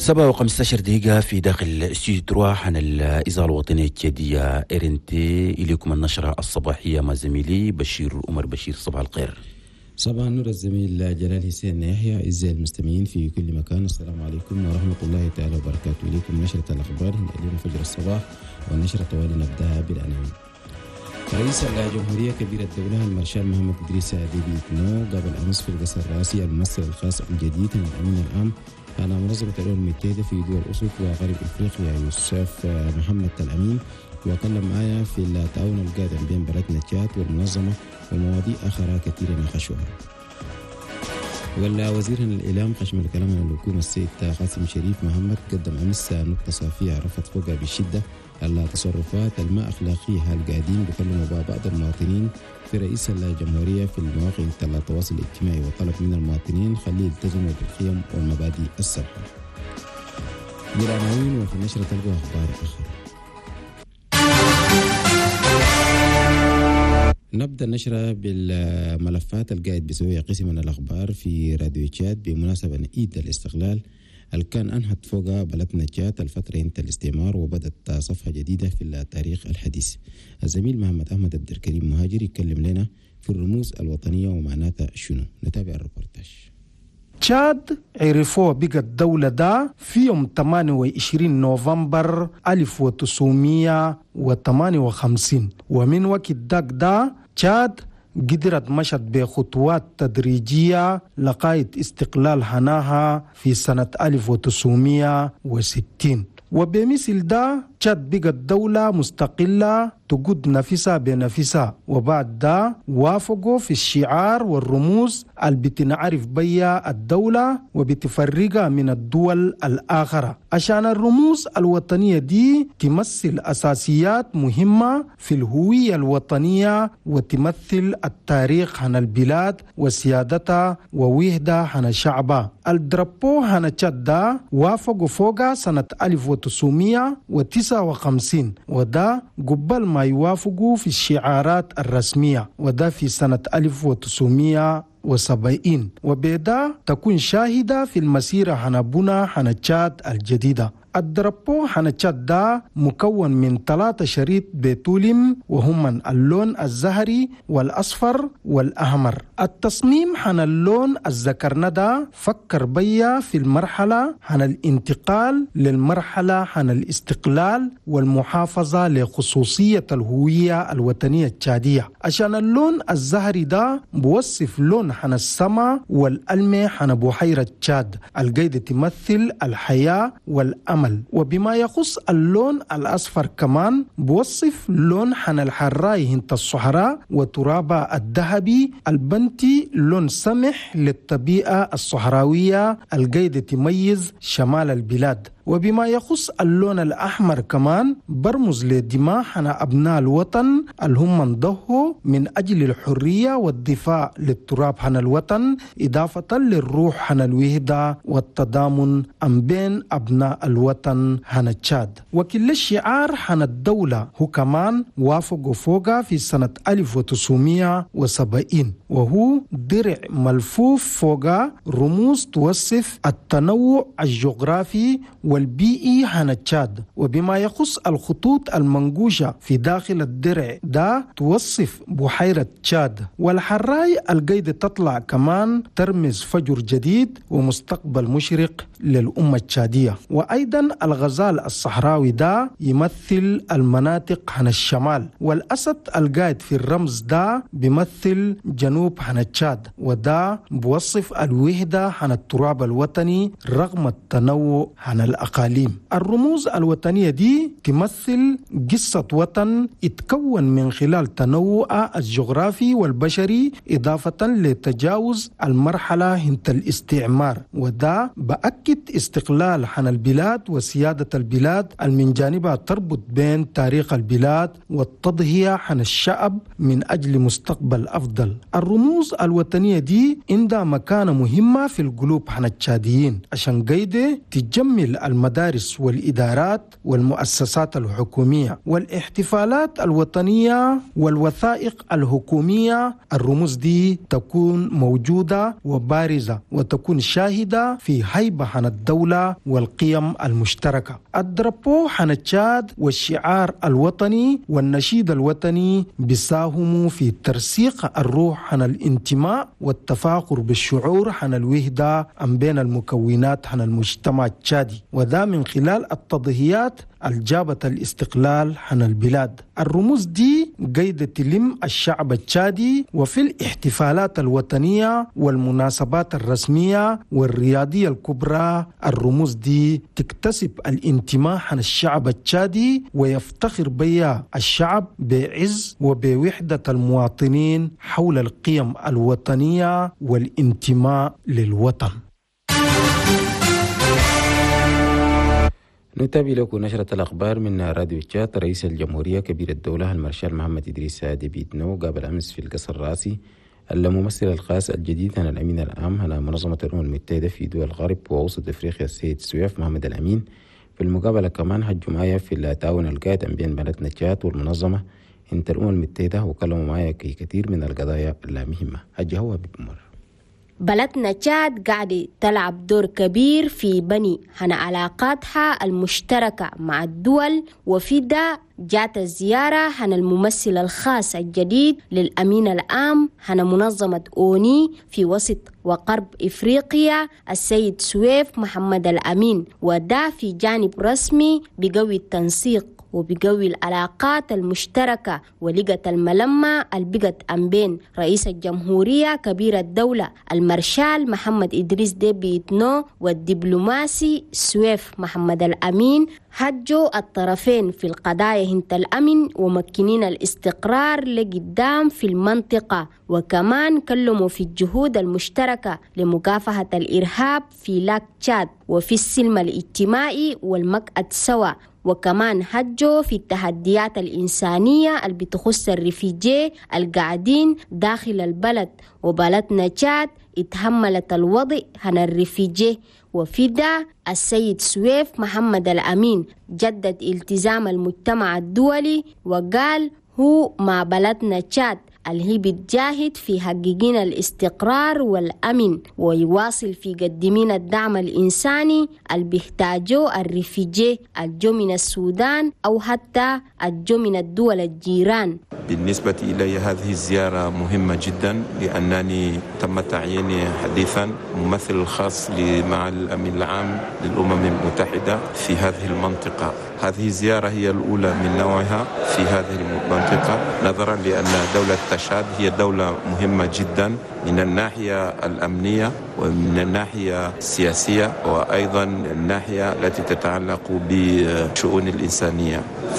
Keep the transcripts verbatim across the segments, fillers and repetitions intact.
سبعة وخمسة عشر دقيقة في داخل استوديو تروح عن الإذاعة الوطنية الجدية إرنتي. إليكم النشرة الصباحية مع زميلي بشير عمر بشير. صباح الخير. صباح النور الزميل جلال حسين يحيى. أعزائي المستمعين في كل مكان، السلام عليكم ورحمة الله تعالى وبركاته. إليكم نشرة الأخبار اليوم فجر الصباح، والنشرة طوال نبدأها بالعناوين. رئيس الجمهورية كبير الدولة المارشال محمد إدريس ديبي إتنو قابل أمس في القصر الرئاسي الممثل الخاص الجديد للأمين العام على منظمة الأمم المتحدة في دول الأسود وغرب إفريقيا يوسف محمد الأمين، وكلم معايا في التعاون القادم بين بلدنا تشاد والمنظمة ومواضيع أخرى كثيرة ناقشوها. ولا وزيرنا الإعلام خشم الكلام عن الحكومة السيد قاسم شريف محمد قدم أمس نقطة صافية عرفت فوقها بالشدة التصرفات الما أخلاقية القاعدين بيكلموا بعض المواطنين في رئيس الجمهورية في المواقع التواصل الاجتماعي، وطلب من المواطنين خليه يلتزموا بالقيم والمبادئ السابقة. بالعناوين وفي نشرة تلقوا أخبار أخرى. نبدأ النشرة بالملفات القاعد بيسويها قسم من الأخبار في راديو تشاد بمناسبة عيد الاستقلال اللي كان أنهت فوق بلدنا تشاد الفترة انتهى الاستعمار وبدت صفحة جديدة في التاريخ الحديث. الزميل محمد أحمد عبد الكريم مهاجر يتكلم لنا في الرموز الوطنية ومعناتها شنو. نتابع الريبورتاج. تشاد عرفوه بقى الدولة ده في يوم ثمانية وعشرين نوفمبر ألف وتسعمية وثمانية وخمسين، ومن وقت داك ده تشاد قدرت مشت بخطوات تدريجية لغاية استقلال حناها في سنة ألف وتسعمية وستين. وبمثل ده تشاد بقت دولة مستقلة تقود نفسها بنفسها، وبعد ده وافقوا في الشعار والرموز اللي بتنعرف بيها الدولة وبتفرقها من الدول الآخرة، عشان الرموز الوطنية دي تمثل أساسيات مهمة في الهوية الوطنية وتمثل التاريخ عن البلاد وسيادتها ووحدة عن شعبها. الدرابو عن تشاد ده وافقوا فوقها سنة ألف وتسعمية وتسعة وخمسين، وده قبل ما يوافقوا في الشعارات الرسمية، وده في سنة ألف وتسعمية وسبعين، وبدا تكون شاهدة في المسيرة عن بنى عن تشاد الجديدة. الدرابو عن تشاد ده مكون من ثلاثة شريط بتولم، وهم اللون الزهري والأصفر والأحمر. التصميم عن اللون الذكرنا ده فكر بيا في المرحلة عن الانتقال للمرحلة عن الاستقلال والمحافظة لخصوصية الهوية الوطنية التشادية، عشان اللون الزهري ده بوصف لون عن السماء والألمة عن بحيرة تشاد القيدة تمثل الحياة والأمل. وبما يخص اللون الأصفر كمان بوصف لون عن الحراء هنت الصحراء وترابها الذهبي البنتي، لون سمح للطبيعة الصحراوية القيدة تميز شمال البلاد. وبما يخص اللون الأحمر كمان برمز لدماء عن أبناء الوطن اللي هم انضحوا من أجل الحرية والدفاع للتراب عن الوطن، إضافة للروح عن الوحدة والتضامن أم بين أبناء الوطن عن تشاد. وكل الشعار عن الدولة هو كمان وافقوا فوقها في سنة ألف وتسعمية وسبعين، وهو درع ملفوف فوقها رموز توصف التنوع الجغرافي والبيئي عن تشاد. وبما يخص الخطوط المنقوشة في داخل الدرع ده توصف بحيرة تشاد، والحراي القيدة تطلع كمان ترمز فجر جديد ومستقبل مشرق للأمة التشادية. وأيضا الغزال الصحراوي ده يمثل المناطق عن الشمال، والأسد القائد في الرمز ده بيمثل جنوب عن تشاد، وده بوصف الوحدة عن التراب الوطني رغم التنوع عن الأقاليم. الرموز الوطنية دي تمثل قصة وطن اتكون من خلال تنوع الجغرافي والبشري، إضافة لتجاوز المرحلة هنت الاستعمار، وده بأكد استقلال عن البلاد وسيادة البلاد من جانبها تربط بين تاريخ البلاد والتضحية عن الشعب من أجل مستقبل أفضل. الرموز الوطنية دي عندها مكانة مهمة في القلوب عن التشاديين، عشان قيدة تجمل المدارس والإدارات والمؤسسات الحكومية. والاحتفالات الوطنية والوثائق الحكومية الرموز دي تكون موجودة وبارزة وتكون شاهدة في هيبة عن الدولة والقيم المشتركة. الدرابو عن تشاد والشعار الوطني والنشيد الوطني بيساهموا في ترسيخ الروح عن الانتماء والتفاخر بالشعور عن الوحدة بين المكونات عن المجتمع التشادي، وذا من خلال التضحيات الجابت الاستقلال عن البلاد. الرموز دي قيدة تلم الشعب التشادي، وفي الاحتفالات الوطنية والمناسبات الرسمية والرياضية الكبرى الرموز دي تكتسب الانتماء عن الشعب التشادي ويفتخر بها الشعب بعز وبوحدة المواطنين حول القيم الوطنية والانتماء للوطن. نتابع لكم نشرة الأخبار من راديو تشات. رئيس الجمهورية كبير الدولة المارشال محمد إدريس سعد بيتنو قابل أمس في القصر الرئاسي الممثل الخاص الجديد عن الأمين العام عن منظمة الأمم المتحدة في دول الغرب ووسط أفريقيا السيد سويف محمد الأمين. في المقابلة كمان حجوا معايا في التعاون القائم بين بلدنا تشات والمنظمة انت الأمم المتحدة وكلموا معايا في كثير من القضايا المهمة. حج هو بمر بلدنا تشاد قاعدة تلعب دور كبير في بني هنا علاقاتها المشتركة مع الدول، وفي ده جات الزيارة هنا الممثل الخاص الجديد للأمين العام هنا منظمة أوني في وسط وقرب إفريقيا السيد سويف محمد الأمين، وده في جانب رسمي بقوي التنسيق وبقوي العلاقات المشتركة ولقت الملمة البقت أم بين رئيس الجمهورية كبير الدولة المارشال محمد إدريس ديبي إتنو والدبلوماسي سويف محمد الأمين. هجوا الطرفين في القضايا هنت الأمن ومكنين الاستقرار لقدام في المنطقة، وكمان كلموا في الجهود المشتركة لمكافحة الإرهاب في لاك تشاد وفي السلم الاجتماعي والمقعد سوا، وكمان هجوا في التحديات الإنسانية اللي بتخص الريفيجي القاعدين داخل البلد، وبلدنا تشاد اتحملت الوضع عن الريفيجي. وفي ده السيد سويف محمد الأمين جدد التزام المجتمع الدولي وقال هو مع بلدنا تشاد اللي هي بتجاهد في حقيقين الاستقرار والأمن، ويواصل في قدمين الدعم الإنساني اللي بيحتاجوه الريفيجي الجو من السودان أو حتى الجو من الدول الجيران. بالنسبة إلي هذه الزيارة مهمة جدا، لأنني تم تعييني حديثا ممثل الخاص مع الأمين العام للأمم المتحدة في هذه المنطقة. هذه الزيارة هي الأولى من نوعها في هذه المنطقة، نظرا لأن دولة تشاد هي دولة مهمة جدا من الناحية الأمنية ومن الناحية السياسية وأيضا الناحية التي تتعلق بشؤون الإنسانية.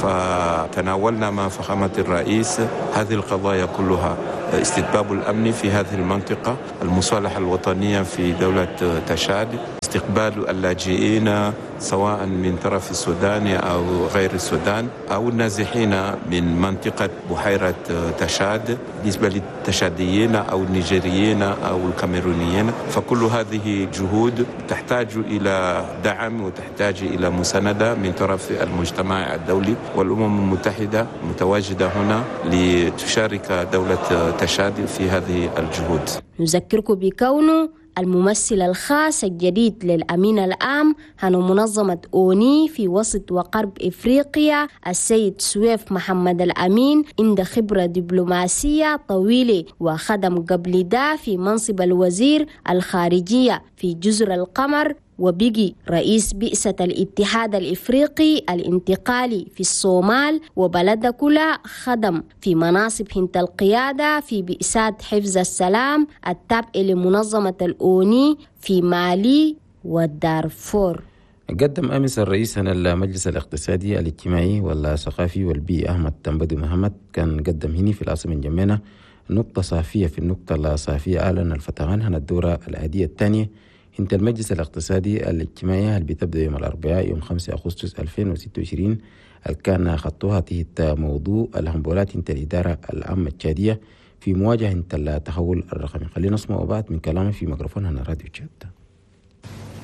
فتناولنا مع فخامة الرئيس هذه القضايا كلها: استتباب الأمن في هذه المنطقة، المصالحة الوطنية في دولة تشاد، استقبال اللاجئين سواء من طرف السودان أو غير السودان أو النازحين من منطقة بحيرة تشاد بالنسبة للتشاديين أو النيجيريين أو الكاميرونيين. فكل هذه جهود تحتاج إلى دعم وتحتاج إلى مساندة من طرف المجتمع الدولي، والأمم المتحدة متواجدة هنا لتشارك دولة تشاد في هذه الجهود. نذكركم بكونه الممثل الخاص الجديد للأمين العام هنا منظمة أوني في وسط وقرب إفريقيا السيد سويف محمد الأمين عند خبرة دبلوماسية طويلة، وخدم قبل ده في منصب الوزير الخارجية في جزر القمر، وبقي رئيس بئسة الاتحاد الإفريقي الانتقالي في الصومال، وبلد كلها خدم في مناصب هنت القيادة في بئسات حفظ السلام التابعة لمنظمة الأوني في مالي والدارفور. قدم أمس الرئيس عن المجلس الاقتصادي الاجتماعي والثقافي والبيئي أحمد تنبدي محمد، كان قدم هنا في العاصمة جمينة نقطة صافية. في النقطة الصافية أعلن الفتغان عن الدورة العادية الثانية انت المجلس الاقتصادي الاجتماعي اللي بتبدأ يوم الأربعاء يوم خمسة أغسطس ألفين وستة وعشرين، اللي كان خطوها تحت موضوع الهمبولات انت الإدارة العامة التشادية في مواجهة انت التحول الرقمي. خلينا نسمع بعض من كلامه في ميكروفون هنا راديو تشاد.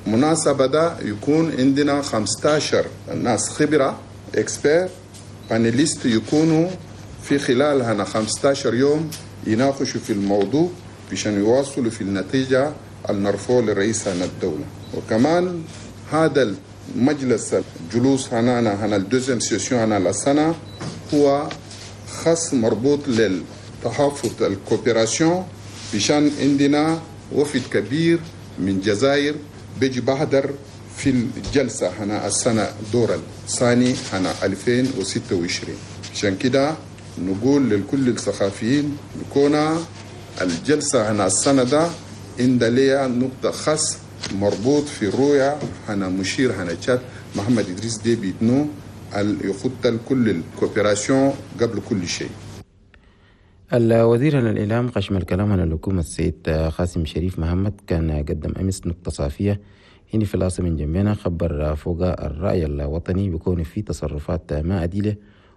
مناسبة ده يكون عندنا خمسة عشر ناس خبرة اكسبير بانيليست يكونوا في خلال هنا خمسة عشر يوم يناقشوا في الموضوع عشان يواصلوا في النتيجة المرفوع لرئيس هنا الدولة. وكمان هذا المجلس الجلوس هنا هنا الدوزيام سيسيون هنا السنة هو خاص مربوط للتحافظ الكوبيراسيون عشان عندنا وفد كبير من الجزائر بيجي بحضر في الجلسة هنا السنة دور الثاني هنا ألفين وستة وعشرين. عشان كده نقول لكل الصحفيين يكون الجلسة هنا السنة ده عند ليها نقطة خاص مربوط في الرؤية هنا مشير هنا تشاد محمد إدريس ديبي نو يخط كل الكوبيراسيون قبل كل شيء. الوزير الإعلام قشم الكلام عن الحكومة السيد قاسم شريف محمد كان قدم أمس نقطة صافية هنا في العاصمة من جنبنا، خبر فوق الرأي الوطني بيكون في تصرفات ما عديلة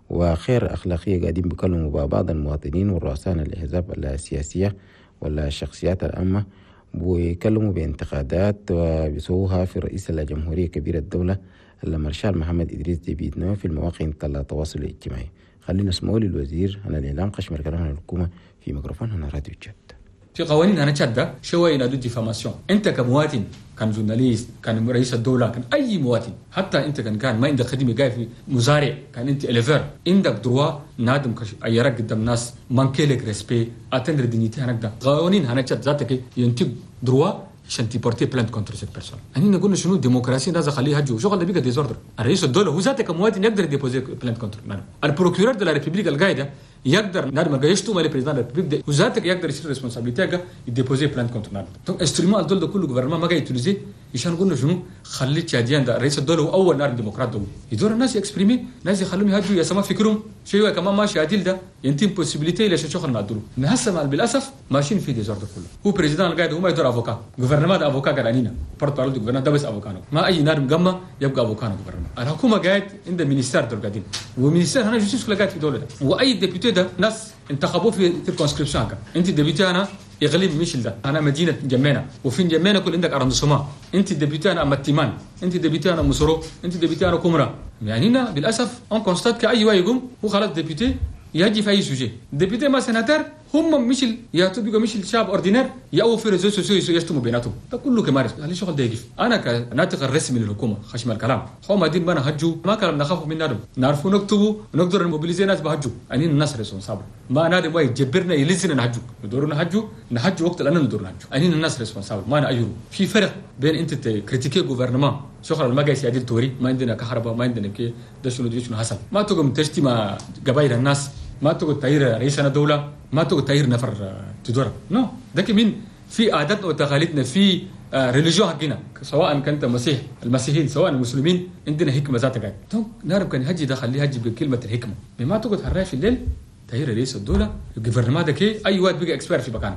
وخير أخلاقية قاعدين بيكلموا بعض المواطنين والرؤساء الأحزاب السياسية ولا الشخصيات العامة ويكلموا بانتقادات وبيسووها في رئيس الجمهورية كبير الدولة المارشال محمد إدريس ديبي إتنو في المواقع التواصل الاجتماعي. خلينا نسمعوا للوزير عن الإعلام قشم الكلام عن الحكومة في ميكروفون هنا راديو تشاد. في قوانين هنا تشاد ده شوية ينادوا ديفاماسيون. أنت كمواطن كان جورناليست كان رئيس الدولة كان أي مواطن حتى أنت كان كان ما عندك خدمة جاي في مزارع كان أنت إليفر عندك دروا نادم كش أيرك قدام ناس مانكيلك ريسبي أتندر دينيتي هناك ده. قوانين هنا تشاد ذاتك ينتج دروا عشان تيبورتي بلانت كونتر سيت بيرسون. أنا نقول شنو الديمقراطية ده خليها جو شغل ده بيجا ديزوردر. الرئيس الدولة هو ذاتك كمواطن يقدر يديبوزي بلانت كونتر. البروكيورور دو لا ريبوبليك القاعدة يقدر نادم ما يشتو مالي بريزيدان الريبوبليك هو ذاتك يقدر يشيل ريسبونسابيلتي يديبوزي بلانت كونتر نادم. دونك انسترومون الدولة ده كله غوفرنمون ما جاي يوتيليزي عشان نقول شنو خلي تشاديان ده رئيس الدولة هو أول نادم ديمقراط دولة. يدور الناس يكسبريمي ناس يخلوهم يهاجوا يسمى فكرهم شيء كمان ماشي عادل ده ينتم بوسيبيليتي ليش شغل نادلو. هسه بالأسف ماشيين في ديزوردر كله. هو بريزيدان القاعدة هو ما يدور أفوكا غوفرنمون ده أفوكا قرانينا بارت بارلو غوفرنمون ده بس أفوكانو ما أي نادم جمع يبقى أفوكانو غوفرنمون. الحكومة قاعد عند المينيستير دول قاعدين ومينيستير هنا جوستيس كل قاعد في دولة ده وأي ديبيوتي ده ناس انتخبوه في الكونسكريبشن كان انت ديبيوتي انا اقليم ميشل ده انا مدينه جمينه وفين جمينه كل عندك ارندسوما انت ديبيوتي انا امتيمان انت ديبيوتي انا مسرو انت ديبيوتي انا كومرا يعني هنا بالاسف اون كونستات كاي واحد يقوم هو خلاص ديبيوتي يجي في اي سوجي ديبيوتي ما سناتر هم ميشل يا تبقى ميشل شاب اوردينير يا في ريزو سوسيو يشتموا بيناتهم ده كله كمارس هل شغل ده يقف انا كناطق الرسمي للحكومه خشم الكلام هو ما دين بنا هجو ما كلام نخاف من نادم نعرفوا نكتبوا ونقدر نموبيليزي ناس بهجو اني الناس ريسبونسابل ما نادم واي جبرنا يلزنا نهجو ندورنا نهجو نهجو وقت لان ندور نهجو اني الناس ريسبونسابل ما انا ايرو في فرق بين انت كريتيكي غوفرنمون شغل ما جاي سيادل توري ما عندنا كهرباء ما عندنا كي ده شنو دي شنو حسن ما تقوم تشتم قبائل الناس ما تقول تغيير رئيس الدولة ما تقول تغيير نفر تدور نو ده كمان في عاداتنا وتقاليدنا في ريليجيون حقنا سواء كنت مسيح المسيحيين سواء المسلمين عندنا حكمة ذاتها قاعد دونك نعرف كان هجي ده خليه هجي بكلمة الحكمة ما تقول هراي في الليل تغيير رئيس الدولة الجفرنمان ده كي أي واحد بيجي إكسبير في مكانه.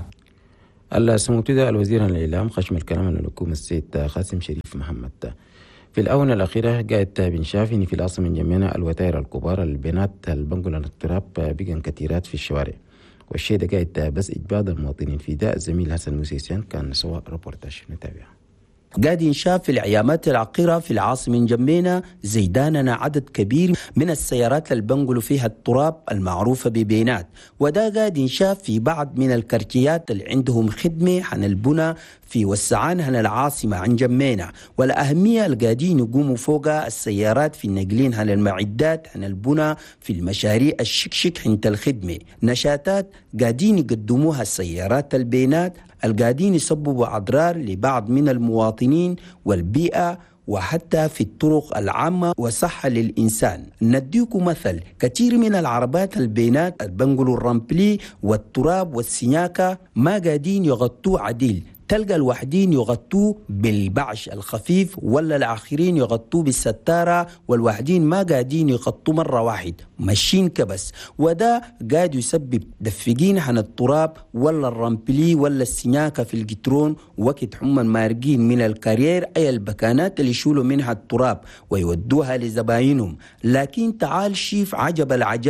الله سمعت ده الوزير الإعلام قشم الكلام عن الحكومة السيد قاسم شريف محمد. في الآونة الأخيرة قاعد بنشاف إن في العاصمة من جميعنا الوتائر الكبار البنات البنقل التراب بقن كثيرات في الشوارع والشيء ده قاعد بس إجباد المواطنين في ده الزميل حسن موسيسيان كان سواء ريبورتاج نتابع. قاعد ينشاف في العيامات العقيرة في العاصمة جنبنا زيداننا عدد كبير من السيارات اللي بنقلوا فيها التراب المعروفة ببينات وده قاعد ينشاف في بعض من الكرتيات اللي عندهم خدمة عن البنى في وسعان عن العاصمة عن جمينا والأهمية اللي قاعدين يقوموا فوقها السيارات في النقلين عن المعدات عن البنى في المشاريع الشكشك حنت الخدمة نشاتات قاعدين يقدموها السيارات البينات القاعدين يسببوا أضرار لبعض من المواطنين والبيئة وحتى في الطرق العامة وصحة للإنسان. نديكم مثل كثير من العربات البينات البنقلوا الرمبلي والتراب والسناكة ما قاعدين يغطوا عديل تلقى الوحدين يغطوه بالبعش الخفيف ولا الآخرين يغطوه بالستارة والوحدين ما قاعدين يغطوه مرة واحد ماشيين كبس وده قاعد يسبب دفقين عن التراب ولا الرمبلي ولا السناكة في الجترون وقت حما مارقين من الكارير أي البكانات اللي يشولوا منها التراب ويودوها لزباينهم. لكن تعال شيف عجب العجائب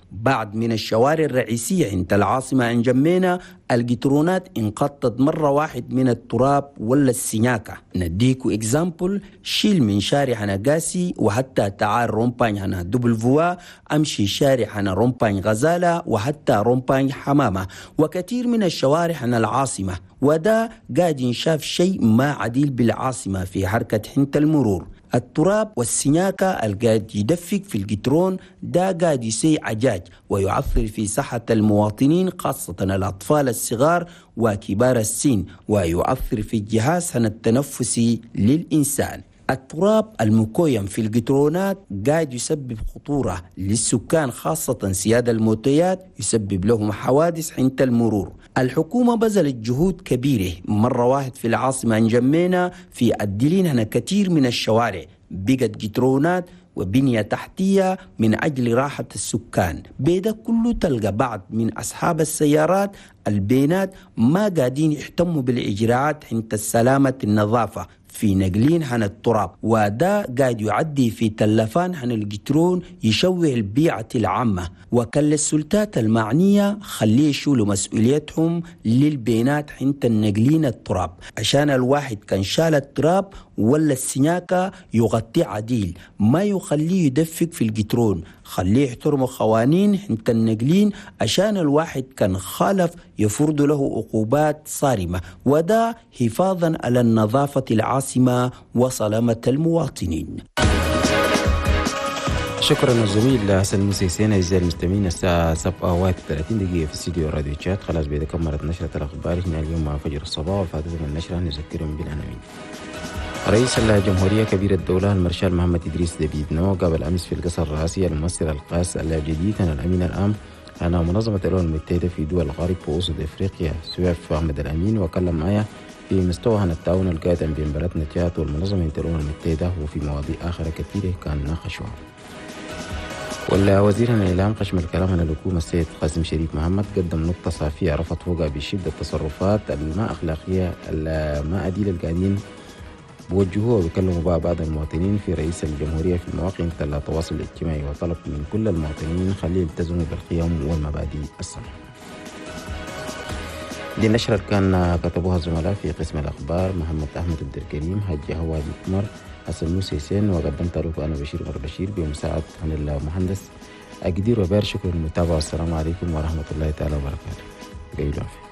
بعد من الشوارع الرئيسية عند العاصمة انجمينا الجترونات انقطت مرة واحد من التراب ولا السنياكة. نديكو اكزامبل، شيل من شارع هنقاسي وحتى تعال رومباني هنا دبل فوا، امشي شارع هنا رومباني غزالة وحتى رومباني حمامة، وكثير من الشوارع هنا العاصمة. وده قاعد ينشاف شيء ما عديل بالعاصمة في حركة حنت المرور. التراب والسنياكة القاعد يدفق في الجترون ده قاعد يسيء عجاج ويعثر في صحة المواطنين خاصة الأطفال الصغار وكبار السن، ويؤثر في الجهاز التنفسي للإنسان. التراب المكويم في الجترونات قاعد يسبب خطورة للسكان خاصة سيادة الموتيات، يسبب لهم حوادث حين المرور. الحكومة بذلت جهود كبيرة مرة واحد في العاصمة انجمينا في الدلين هنا كثير من الشوارع بقت جترونات وبنية تحتية من أجل راحة السكان. بيدا كله تلقى بعض من أصحاب السيارات البينات ما قاعدين يهتموا بالإجراءات حين السلامة النظافة في نقلين عن التراب، وده قاعد يعدي في تلفان عن الجترون يشوه البيئة العامة. وكل السلطات المعنية خليه يشولوا مسؤوليتهم للبينات حين النقلين التراب، عشان الواحد كان شال التراب ولا السنياكة يغطي عديل، ما يخليه يدفق في الجترون، خليه يحترموا قوانين حين النقلين عشان الواحد كان خالف يفرض له عقوبات صارمة، وده حفاظا على النظافة العاصمة وسلامة المواطنين. شكرا الزميل حسن موسى. أعزائي المستمعين، الساعة سبعة وثلاثين دقيقة في استديو راديو تشات. خلاص بيد كملت نشرة الأخبار هنا اليوم مع فجر الصباح، وفاتت من النشرة نذكرهم بالعناوين. رئيس الجمهورية كبير الدولة المارشال محمد إدريس دبيب نو قابل أمس في القصر الرئاسي الممثل القاس الجديد عن الأمين العام عن منظمة الأمم المتحدة في دول الغرب ووسط إفريقيا سويف أحمد الأمين، وكلم معي في مستوى عن التعاون القائم بين بلدنا تشاد والمنظمة الأمم المتحدة، وفي مواضيع أخرى كثيرة كان ناقشوها. والوزير الإعلام قشم الكلام عن الحكومة السيد قاسم شريف محمد قدم نقطة صافية رفض فوقها بشدة التصرفات الما أخلاقية الما أديل القاعدين بوجهوها وبيكلموا بها بعض المواطنين في رئيس الجمهورية في المواقع مثل التواصل الاجتماعي، وطلب من كل المواطنين خليه يلتزموا بالقيم والمبادئ الصالحة. دي النشرة اللي كان كتبوها الزملاء في قسم الأخبار محمد أحمد عبد الكريم، حجي هواد مكمر، حسن موسى سين، وقدمت لكم أنا بشير عمر بشير بمساعدة عن المهندس أقدير وبار. شكرا للمتابعة والسلام عليكم ورحمة الله تعالى وبركاته.